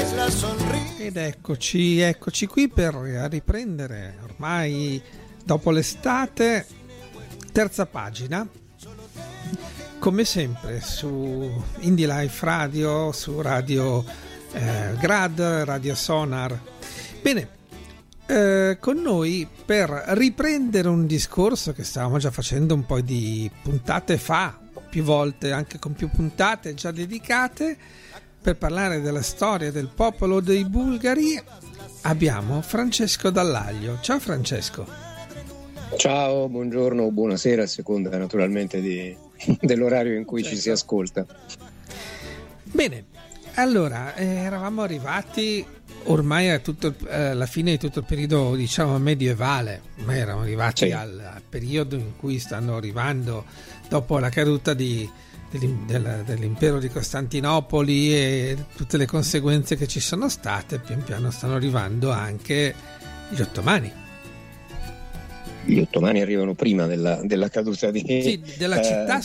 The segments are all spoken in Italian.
Ed eccoci qui per riprendere ormai dopo l'estate, terza pagina, come sempre su Indie Life Radio, su Radio Grad, Radio Sonar. Bene, con noi per riprendere un discorso che stavamo già facendo un po' di puntate fa, più volte, anche con più puntate già dedicate, per parlare della storia del popolo dei bulgari, abbiamo Francesco Dallaglio. Ciao Francesco. Ciao, buongiorno, buonasera, a seconda naturalmente dell'orario in cui ci si ascolta. Bene, allora eravamo arrivati ormai alla fine di tutto il periodo, diciamo, medievale, ormai eravamo arrivati al periodo in cui stanno arrivando, dopo la caduta dell'impero di Costantinopoli e tutte le conseguenze che ci sono state, pian piano stanno arrivando anche gli ottomani. Gli ottomani arrivano prima della caduta della città,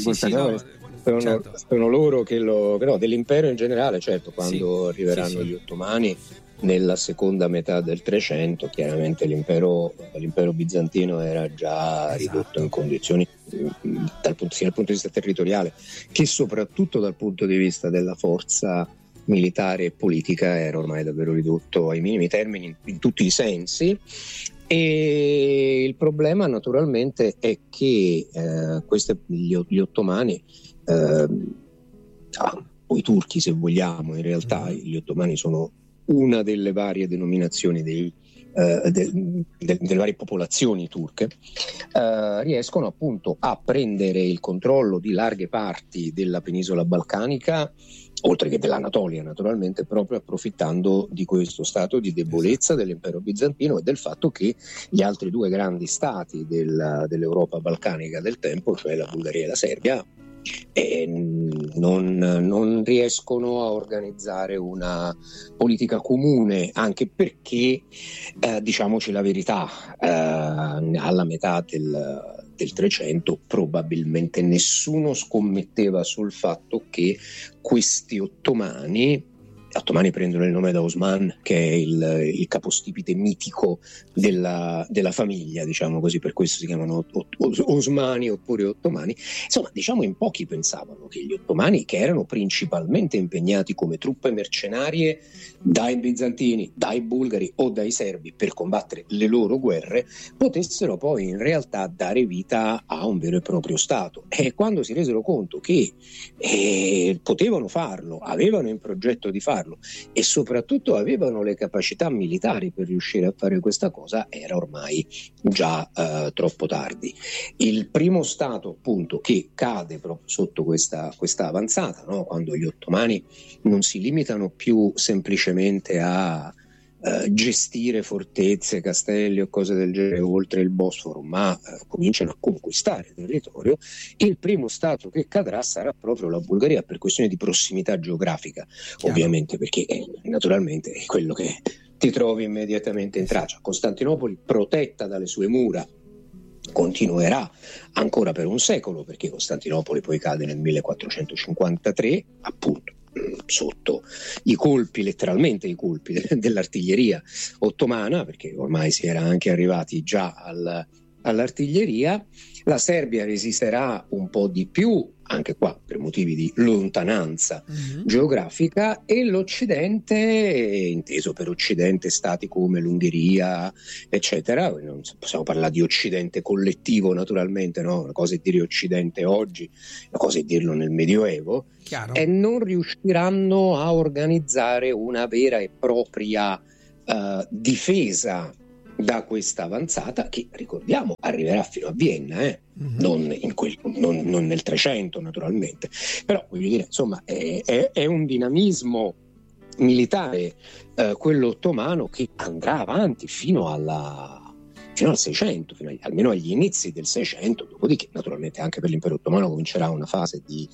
sono loro che dell'impero in generale, certo, quando arriveranno gli ottomani nella seconda metà del 300, chiaramente l'impero bizantino era già ridotto in condizioni sia dal punto di vista territoriale che soprattutto dal punto di vista della forza militare e politica, era ormai davvero ridotto ai minimi termini in tutti i sensi. E il problema naturalmente è che gli ottomani, o i turchi se vogliamo, in realtà gli ottomani sono una delle varie denominazioni delle varie popolazioni turche, riescono appunto a prendere il controllo di larghe parti della penisola balcanica, oltre che dell'Anatolia naturalmente, proprio approfittando di questo stato di debolezza dell'impero bizantino e del fatto che gli altri due grandi stati dell'Europa balcanica del tempo, cioè la Bulgaria e la Serbia, non riescono a organizzare una politica comune, anche perché diciamoci la verità, alla metà del 300 probabilmente nessuno scommetteva sul fatto che questi ottomani prendono il nome da Osman, che è il capostipite mitico della famiglia, diciamo così, per questo si chiamano Osmani oppure ottomani. Insomma, diciamo, in pochi pensavano che gli ottomani, che erano principalmente impegnati come truppe mercenarie dai bizantini, dai bulgari o dai serbi per combattere le loro guerre, potessero poi in realtà dare vita a un vero e proprio Stato. E quando si resero conto che potevano farlo, avevano in progetto di farlo e soprattutto avevano le capacità militari per riuscire a fare questa cosa, era ormai già troppo tardi. Il primo Stato appunto che cade proprio sotto questa avanzata, no? Quando gli ottomani non si limitano più semplicemente a gestire fortezze, castelli o cose del genere oltre il Bosforo, ma cominciano a conquistare territorio, il primo Stato che cadrà sarà proprio la Bulgaria, per questione di prossimità geografica. Chiaro. Ovviamente, perché naturalmente è quello che ti trovi immediatamente in traccia. Costantinopoli, protetta dalle sue mura, continuerà ancora per un secolo, perché Costantinopoli poi cade nel 1453, appunto sotto letteralmente i colpi dell'artiglieria ottomana, perché ormai si era anche arrivati già all'artiglieria. La Serbia resisterà un po' di più, anche qua per motivi di lontananza geografica, e l'Occidente, inteso per Occidente stati come l'Ungheria eccetera, non possiamo parlare di Occidente collettivo naturalmente, no? Una cosa è dire Occidente oggi, una cosa è dirlo nel Medioevo. Chiaro. E non riusciranno a organizzare una vera e propria difesa da questa avanzata, che ricordiamo arriverà fino a Vienna, non nel 300 naturalmente, però voglio dire, insomma, è un dinamismo militare quello ottomano che andrà avanti fino al 600, almeno agli inizi del 600, dopodiché naturalmente anche per l'impero ottomano comincerà una fase di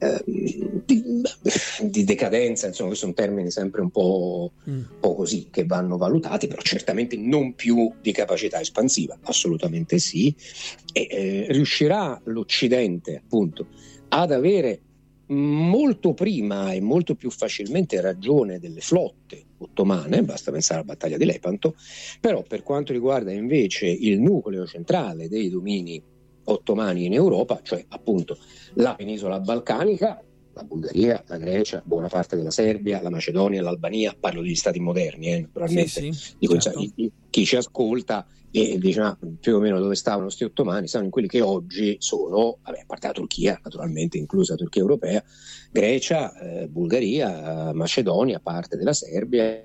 decadenza, insomma questo è un termine sempre un po' così, che vanno valutati, però certamente non più di capacità espansiva, assolutamente sì, e riuscirà l'Occidente appunto ad avere molto prima e molto più facilmente ragione delle flotte ottomane, basta pensare alla battaglia di Lepanto, però per quanto riguarda invece il nucleo centrale dei domini ottomani in Europa, cioè appunto la penisola balcanica, la Bulgaria, la Grecia, buona parte della Serbia, la Macedonia, l'Albania, parlo degli stati moderni, naturalmente, Sì, certo. Chi ci ascolta e diciamo più o meno dove stavano sti ottomani, stavano in quelli che oggi sono, a parte la Turchia, naturalmente, inclusa la Turchia europea, Grecia, Bulgaria, Macedonia, parte della Serbia,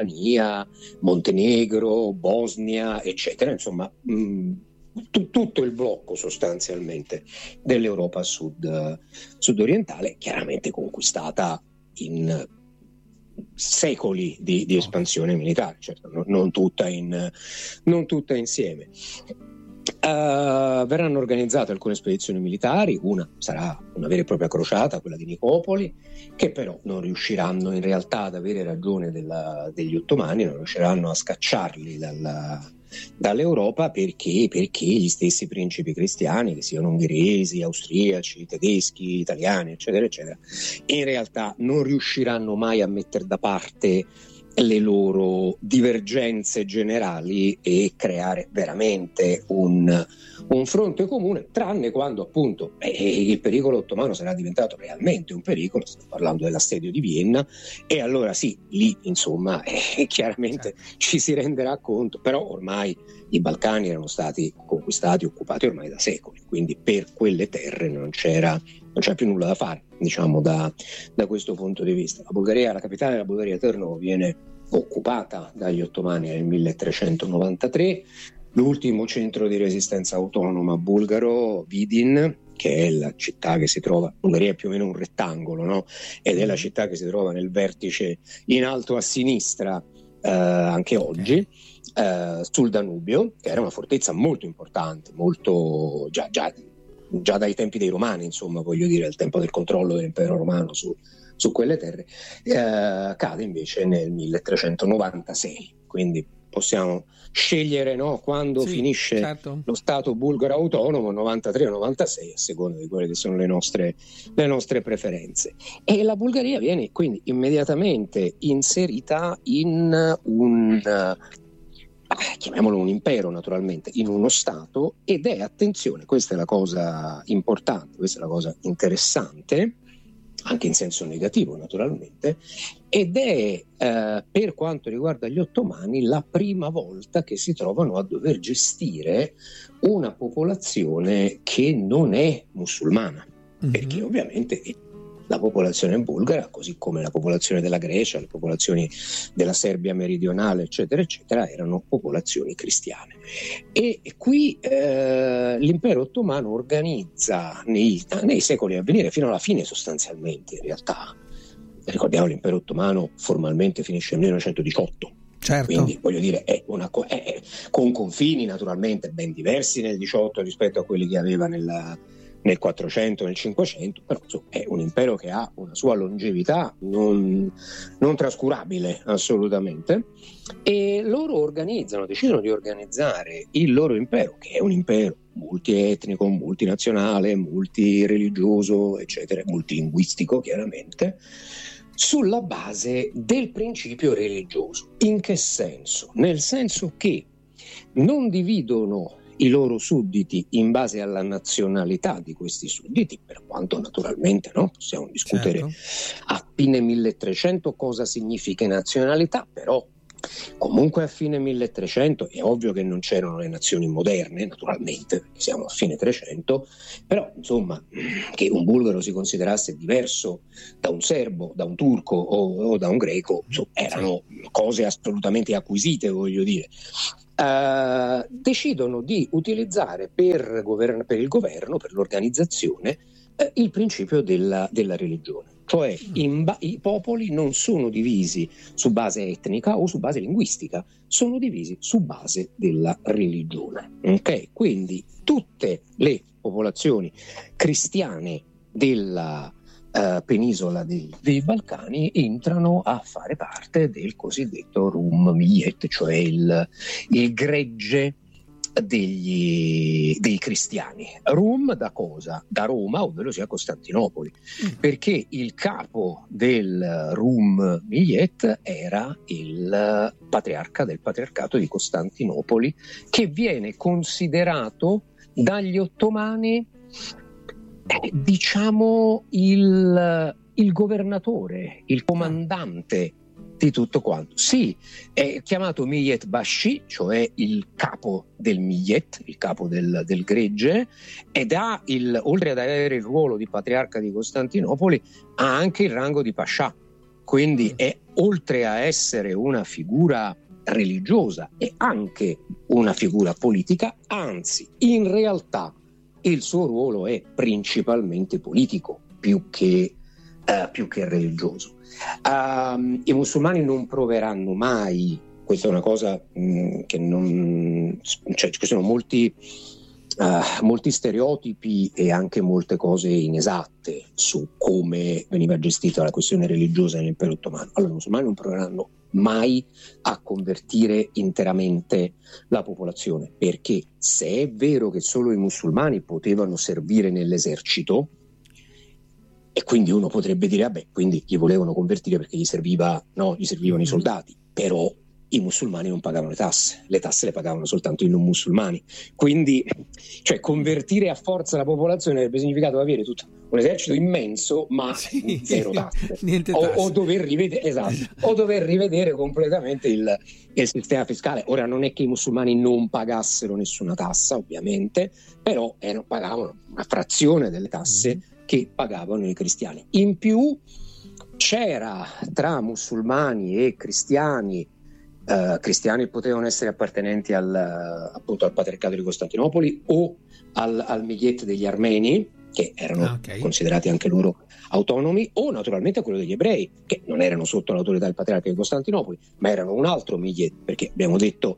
Montenegro, Bosnia, eccetera, insomma, tutto il blocco sostanzialmente dell'Europa sud-orientale, chiaramente conquistata in secoli di espansione militare, certo, non tutta insieme. Verranno organizzate alcune spedizioni militari, una sarà una vera e propria crociata, quella di Nicopoli, che però non riusciranno in realtà ad avere ragione degli ottomani, non riusciranno a scacciarli dall'Europa perché gli stessi principi cristiani, che siano ungheresi, austriaci, tedeschi, italiani, eccetera, eccetera, in realtà non riusciranno mai a mettere da parte le loro divergenze generali e creare veramente un fronte comune, tranne quando appunto il pericolo ottomano sarà diventato realmente un pericolo. Stiamo parlando dell'assedio di Vienna, e allora sì, lì insomma chiaramente ci si renderà conto, però ormai i Balcani erano stati conquistati, occupati ormai da secoli, quindi per quelle terre non c'era più nulla da fare, diciamo, da questo punto di vista. La capitale della Bulgaria, Ternov, viene occupata dagli ottomani nel 1393. L'ultimo centro di resistenza autonoma bulgaro, Vidin, che è la città che si trova, Bulgaria è più o meno un rettangolo, no? Ed è la città che si trova nel vertice in alto a sinistra anche oggi, sul Danubio, che era una fortezza molto importante, molto già dai tempi dei Romani, insomma, voglio dire, al tempo del controllo dell'impero romano su quelle terre, cade invece nel 1396, quindi possiamo scegliere, no, quando finisce lo Stato bulgaro autonomo, 93 o 96, a seconda di quelle che sono le nostre preferenze. E la Bulgaria viene quindi immediatamente inserita in chiamiamolo un impero, naturalmente, in uno Stato, ed è, attenzione, questa è la cosa importante, questa è la cosa interessante, anche in senso negativo naturalmente, ed è per quanto riguarda gli ottomani la prima volta che si trovano a dover gestire una popolazione che non è musulmana, perché ovviamente la popolazione bulgara, così come la popolazione della Grecia, le popolazioni della Serbia meridionale, eccetera, eccetera, erano popolazioni cristiane. E qui l'impero ottomano organizza nei secoli a venire, fino alla fine sostanzialmente, in realtà, ricordiamo, l'impero ottomano formalmente finisce nel 1918. Certo. Quindi voglio dire, è con confini naturalmente ben diversi nel 18 rispetto a quelli che aveva nel 400, nel 500, però insomma, è un impero che ha una sua longevità non trascurabile assolutamente, e loro decidono di organizzare il loro impero, che è un impero multietnico, multinazionale, multireligioso, eccetera, multilinguistico chiaramente, sulla base del principio religioso. In che senso? Nel senso che non dividono i loro sudditi in base alla nazionalità di questi sudditi, per quanto naturalmente possiamo discutere a fine 1300 cosa significa nazionalità, però comunque a fine 1300 è ovvio che non c'erano le nazioni moderne, naturalmente, perché siamo a fine 300, però insomma che un bulgaro si considerasse diverso da un serbo, da un turco o da un greco, erano cose assolutamente acquisite, voglio dire. Decidono di utilizzare per il governo, per l'organizzazione, il principio della religione, cioè i popoli non sono divisi su base etnica o su base linguistica, sono divisi su base della religione. Okay? Quindi tutte le popolazioni cristiane della penisola dei Balcani entrano a fare parte del cosiddetto Rum Millet, cioè il gregge dei cristiani. Rum da cosa? Da Roma, ovvero sia Costantinopoli, perché il capo del Rum Millet era il patriarca del patriarcato di Costantinopoli, che viene considerato dagli ottomani diciamo il governatore, il comandante di tutto quanto. Sì, è chiamato Millet Bashi, cioè il capo del Millet, il capo del gregge, ed ha oltre ad avere il ruolo di patriarca di Costantinopoli, ha anche il rango di Pascià. Quindi è, oltre a essere una figura religiosa, è anche una figura politica, anzi, in realtà il suo ruolo è principalmente politico, più che religioso. I musulmani non proveranno mai, questa è una cosa che non, cioè ci sono molti stereotipi e anche molte cose inesatte su come veniva gestita la questione religiosa nell'impero ottomano. Allora, i musulmani non proveranno mai a convertire interamente la popolazione, perché se è vero che solo i musulmani potevano servire nell'esercito, e quindi uno potrebbe dire vabbè, quindi gli volevano convertire perché gli servivano i soldati, però i musulmani non pagavano le tasse le pagavano soltanto i non musulmani, quindi cioè convertire a forza la popolazione avrebbe significato avere tutto un esercito immenso ma zero tasse, o dover rivedere completamente il sistema fiscale. Ora non è che i musulmani non pagassero nessuna tassa, ovviamente, però pagavano una frazione delle tasse che pagavano i cristiani. In più c'era tra musulmani e cristiani potevano essere appartenenti appunto al patriarcato di Costantinopoli o al Millet degli armeni, che erano considerati anche loro autonomi, o naturalmente a quello degli ebrei, che non erano sotto l'autorità del patriarca di Costantinopoli, ma erano un altro Millet, perché abbiamo detto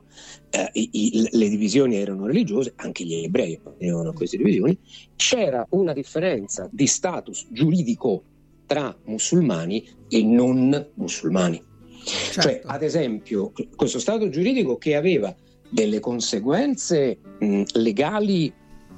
le divisioni erano religiose, anche gli ebrei appartenevano a queste divisioni. C'era una differenza di status giuridico tra musulmani e non musulmani. Certo. Cioè, ad esempio, questo stato giuridico che aveva delle conseguenze legali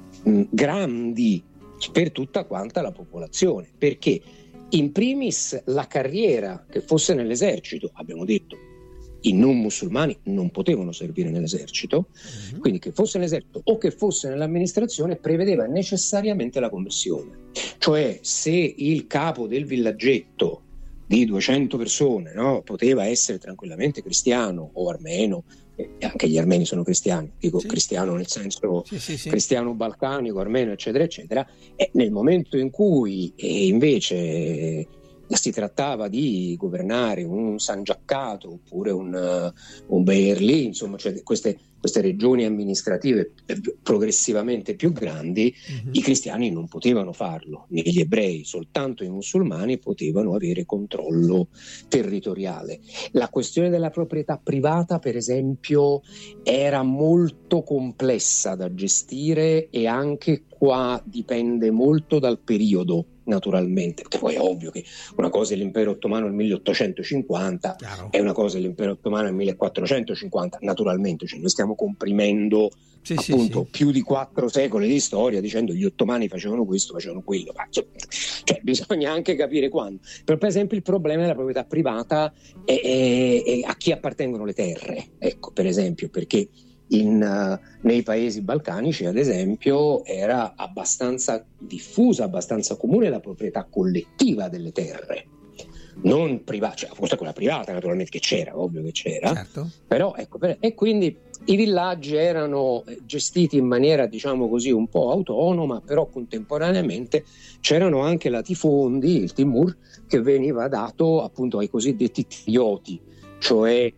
grandi per tutta quanta la popolazione, perché in primis la carriera, che fosse nell'esercito, abbiamo detto i non musulmani non potevano servire nell'esercito, quindi che fosse nell'esercito o che fosse nell'amministrazione prevedeva necessariamente la conversione. Cioè, se il capo del villaggetto di 200 persone, no, poteva essere tranquillamente cristiano o armeno, anche gli armeni sono cristiani, dico cristiano nel senso cristiano balcanico, armeno, eccetera eccetera, e nel momento in cui invece si trattava di governare un San Giaccato oppure un Beerlì, insomma, cioè queste regioni amministrative progressivamente più grandi, i cristiani non potevano farlo, né gli ebrei, soltanto i musulmani potevano avere controllo territoriale. La questione della proprietà privata, per esempio, era molto complessa da gestire, e anche qua dipende molto dal periodo, naturalmente, perché poi è ovvio che una cosa è l'impero ottomano nel 1850 e una cosa è l'impero ottomano nel 1450, naturalmente, cioè noi stiamo comprimendo più di 4 secoli di storia dicendo gli ottomani facevano questo, facevano quello, cioè bisogna anche capire quando. Per esempio il problema della proprietà privata è a chi appartengono le terre, ecco, per esempio, perché nei paesi balcanici, ad esempio, era abbastanza diffusa, abbastanza comune la proprietà collettiva delle terre, non privata, cioè forse quella privata naturalmente che c'era, ovvio che c'era, certo. Però ecco, e quindi i villaggi erano gestiti in maniera, diciamo così, un po' autonoma, però contemporaneamente c'erano anche latifondi, il Timur, che veniva dato appunto ai cosiddetti trioti, cioè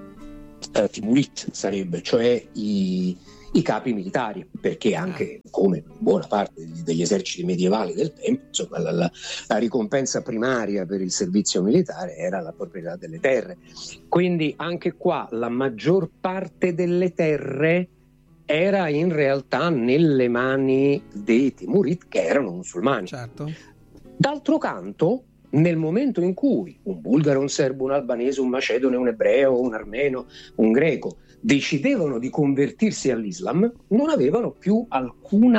Timurit sarebbe, cioè i capi militari, perché anche come buona parte degli eserciti medievali del tempo, insomma, la ricompensa primaria per il servizio militare era la proprietà delle terre. Quindi anche qua la maggior parte delle terre era in realtà nelle mani dei Timurit, che erano musulmani. Certo. D'altro canto nel momento in cui un bulgaro, un serbo, un albanese, un macedone, un ebreo, un armeno, un greco decidevano di convertirsi all'Islam, non avevano più alcun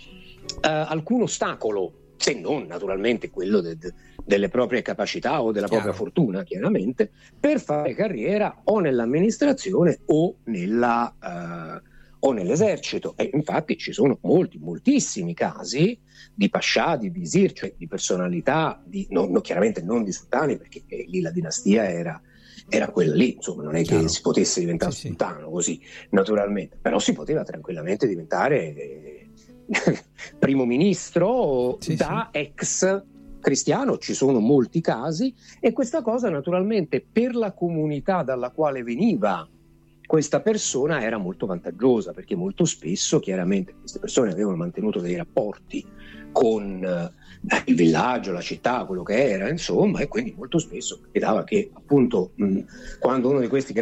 ostacolo, se non naturalmente quello delle proprie capacità o della propria fortuna, chiaramente, per fare carriera o nell'amministrazione o nell'esercito. E infatti ci sono moltissimi casi di pascià, di visir, cioè di personalità, chiaramente non di sultani, perché lì la dinastia era quella lì, insomma, non è che si potesse diventare sultano così naturalmente, però si poteva tranquillamente diventare primo ministro ex cristiano. Ci sono molti casi, e questa cosa naturalmente per la comunità dalla quale veniva questa persona era molto vantaggiosa, perché molto spesso chiaramente queste persone avevano mantenuto dei rapporti con il villaggio, la città, quello che era, insomma, e quindi molto spesso capitava che appunto quando una di queste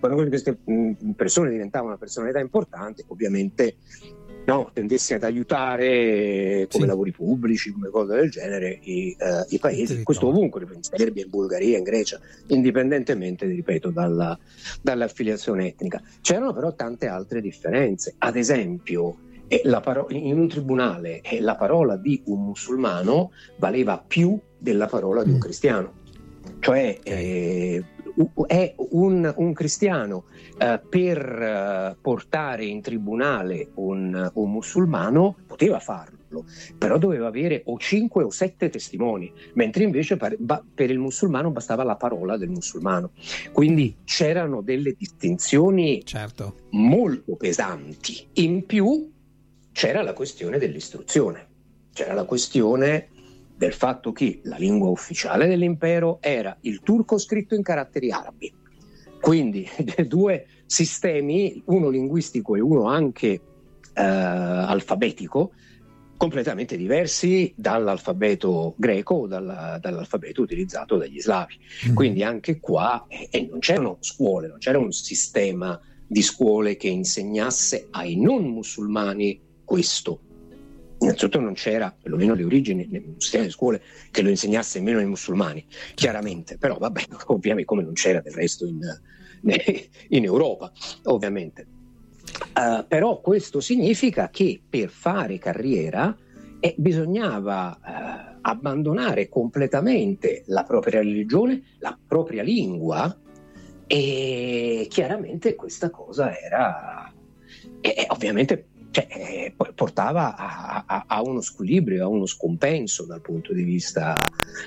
persone diventava una personalità importante, ovviamente tendesse ad aiutare come lavori pubblici, come cose del genere i paesi, questo ovunque, in Serbia, in Bulgaria, in Grecia, indipendentemente, ripeto, dall'affiliazione etnica. C'erano però tante altre differenze, ad esempio in un tribunale la parola di un musulmano valeva più della parola di un cristiano, cioè è un cristiano per portare in tribunale un musulmano poteva farlo, però doveva avere o 5 o 7 testimoni, mentre invece per il musulmano bastava la parola del musulmano. Quindi c'erano delle distinzioni molto pesanti. In più c'era la questione dell'istruzione, c'era la questione del fatto che la lingua ufficiale dell'impero era il turco scritto in caratteri arabi, quindi due sistemi, uno linguistico e uno anche alfabetico, completamente diversi dall'alfabeto greco o dall'alfabeto utilizzato dagli slavi. Quindi anche qua non c'erano scuole, non c'era un sistema di scuole che insegnasse ai non musulmani questo. Innanzitutto non c'era, perlomeno le origini, nel sistema di scuole che lo insegnasse nemmeno ai musulmani, chiaramente, però vabbè, ovviamente, come non c'era del resto in Europa, ovviamente. Però questo significa che per fare carriera bisognava abbandonare completamente la propria religione, la propria lingua, e chiaramente questa cosa era ovviamente portava a uno squilibrio, a uno scompenso dal punto di vista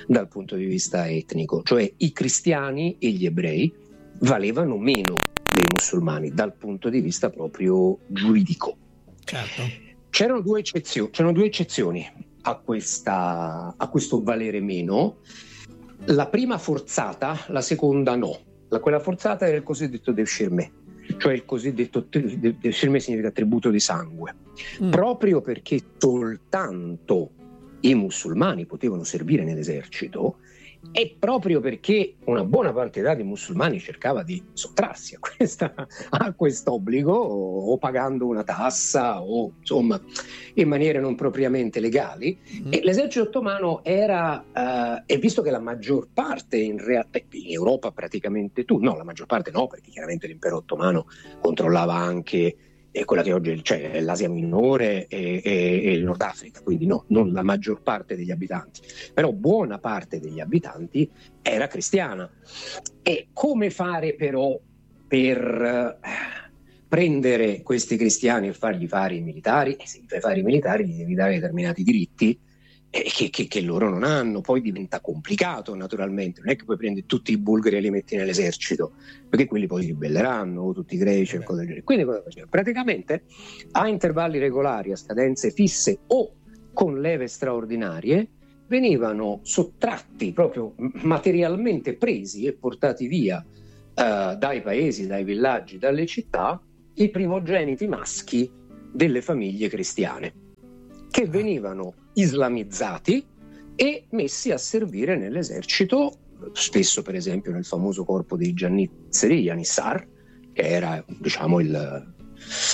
etnico, cioè i cristiani e gli ebrei valevano meno dei musulmani dal punto di vista proprio giuridico. Certo. C'erano due eccezioni a questo valere meno. La prima forzata, la seconda no. Quella forzata era il cosiddetto Devshirme, cioè il cosiddetto Devshirme significa tributo di sangue, proprio perché soltanto i musulmani potevano servire nell'esercito, e proprio perché una buona quantità di musulmani cercava di sottrarsi a quest'obbligo, o pagando una tassa, o insomma in maniere non propriamente legali. E l'esercito ottomano era, e visto che la maggior parte in realtà in Europa praticamente la maggior parte no, perché chiaramente l'impero ottomano controllava anche quella che oggi è l'Asia minore e il Nord Africa, quindi non la maggior parte degli abitanti, però buona parte degli abitanti era cristiana. E come fare però per prendere questi cristiani e fargli fare i militari? E se gli fai fare i militari gli devi dare determinati diritti che loro non hanno. Poi diventa complicato, naturalmente, non è che puoi prendere tutti i bulgari e li metti nell'esercito, perché quelli poi si ribelleranno, o tutti i greci e cose del genere. Quindi cosa faceva? Praticamente a intervalli regolari, a scadenze fisse o con leve straordinarie, venivano sottratti, proprio materialmente presi e portati via dai paesi, dai villaggi, dalle città, i primogeniti maschi delle famiglie cristiane, che venivano islamizzati e messi a servire nell'esercito, spesso per esempio nel famoso corpo dei Giannizzeri, Janissar, che era, diciamo,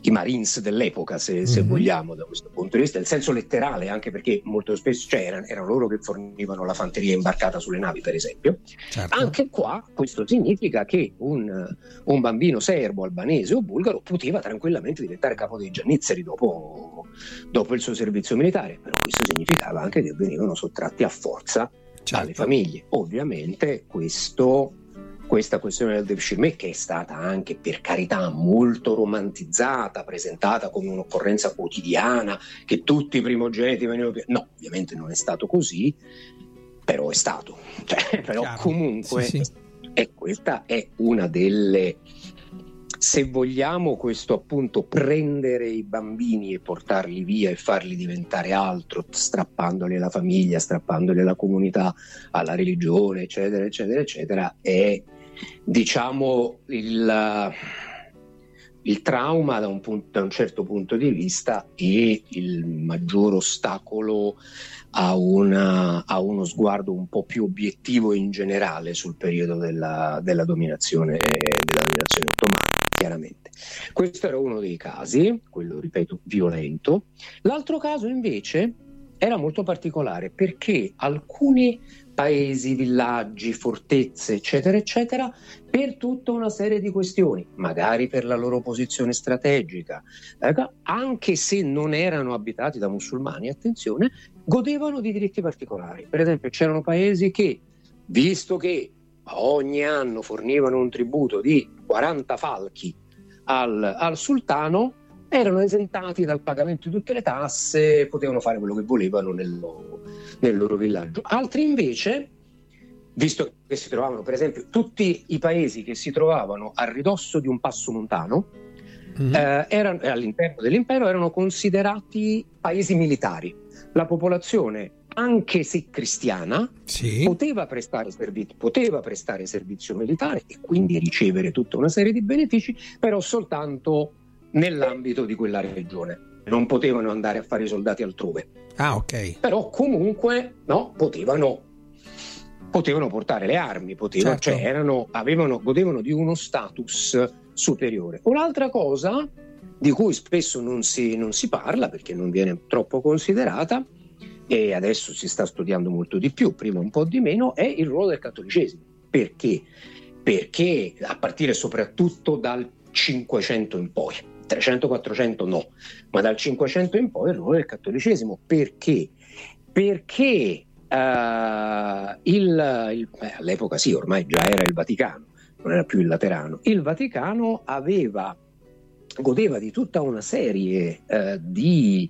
Marines dell'epoca, se vogliamo, da questo punto di vista, nel senso letterale, anche perché molto spesso erano loro che fornivano la fanteria imbarcata sulle navi, per esempio. Certo. Anche qua questo significa che un bambino serbo, albanese o bulgaro poteva tranquillamente diventare capo dei giannizzeri dopo il suo servizio militare, però questo significava anche che venivano sottratti a forza alle famiglie. Ovviamente questa questione del devshirme, che è stata anche, per carità, molto romantizzata, presentata come un'occorrenza quotidiana, che tutti i primogeniti venivano... No, ovviamente non è stato così, però è stato. Però chiaro. Comunque, sì. E questa è una delle... Se vogliamo, questo appunto prendere i bambini e portarli via e farli diventare altro, strappandoli alla famiglia, strappandoli alla comunità, alla religione, eccetera, eccetera, eccetera, è, diciamo, il trauma da un certo punto di vista e il maggior ostacolo a uno sguardo un po' più obiettivo in generale sul periodo della dominazione ottomana, chiaramente. Questo era uno dei casi, quello, ripeto, violento. L'altro caso invece era molto particolare, perché alcuni paesi, villaggi, fortezze, eccetera, eccetera, per tutta una serie di questioni, magari per la loro posizione strategica, anche se non erano abitati da musulmani, attenzione, godevano di diritti particolari. Per esempio, c'erano paesi che, visto che ogni anno fornivano un tributo di 40 falchi al sultano, erano esentati dal pagamento di tutte le tasse, potevano fare quello che volevano nel loro villaggio. Altri invece, visto che si trovavano, per esempio, tutti i paesi che si trovavano a ridosso di un passo montano, all'interno dell'impero, erano considerati paesi militari. La popolazione, anche se cristiana, sì, poteva prestare servizio militare e quindi ricevere tutta una serie di benefici, però soltanto nell'ambito di quella regione. Non potevano andare a fare i soldati altrove. Ah, ok. Però comunque potevano portare le armi, certo. Godevano di uno status superiore. Un'altra cosa di cui spesso non si parla, perché non viene troppo considerata, e adesso si sta studiando molto di più, prima un po' di meno, è il ruolo del cattolicesimo. Perché? Perché a partire soprattutto dal 500 in poi, 300-400 no, ma dal 500 in poi il ruolo del cattolicesimo. Perché? Perché all'epoca sì, ormai già era il Vaticano, non era più il Laterano. Il Vaticano godeva di tutta una serie di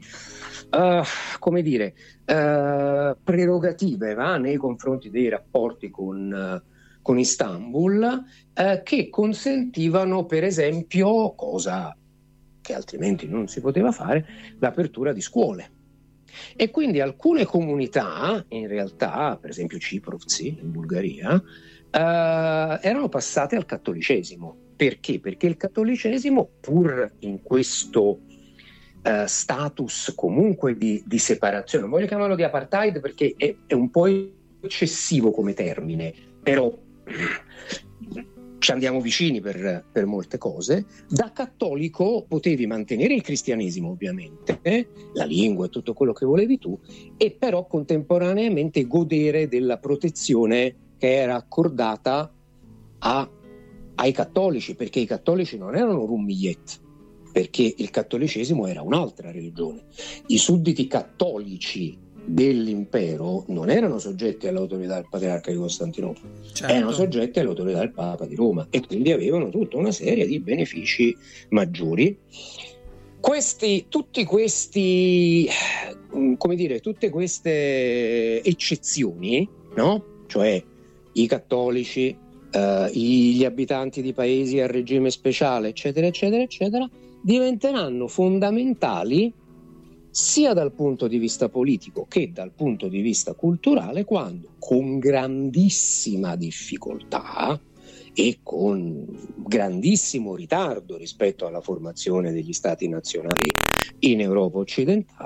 prerogative nei confronti dei rapporti con Istanbul, che consentivano, per esempio, cosa che altrimenti non si poteva fare, l'apertura di scuole. E quindi alcune comunità, in realtà, per esempio Ciprovci in Bulgaria, erano passate al cattolicesimo. Perché? Perché il cattolicesimo, pur in questo status comunque di separazione, non voglio chiamarlo di apartheid perché è un po' eccessivo come termine, però ci andiamo vicini per molte cose. Da cattolico potevi mantenere il cristianesimo, ovviamente, la lingua e tutto quello che volevi tu, e però contemporaneamente godere della protezione che era accordata ai cattolici, perché i cattolici non erano rummillet, perché il cattolicesimo era un'altra religione. I sudditi cattolici dell'impero non erano soggetti all'autorità del patriarca di Costantinopoli, certo, erano soggetti all'autorità del Papa di Roma, e quindi avevano tutta una serie di benefici maggiori. Tutte queste eccezioni, no? Cioè i cattolici, gli abitanti di paesi a regime speciale, eccetera, eccetera, eccetera, diventeranno fondamentali sia dal punto di vista politico che dal punto di vista culturale, quando, con grandissima difficoltà e con grandissimo ritardo rispetto alla formazione degli stati nazionali in Europa occidentale,